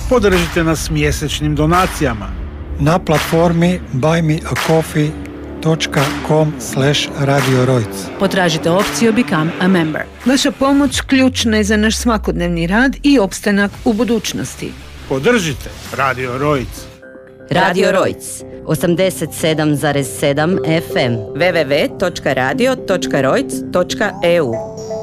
Podržite nas mjesečnim donacijama na platformi buymeacoffee.com/Radio Rojc. Potražite opciju Become a Member. Vaša pomoć ključna je za naš svakodnevni rad i opstanak u budućnosti. Podržite Radio Rojc. Radio Rojc 87,7 FM www.radio.rojc.eu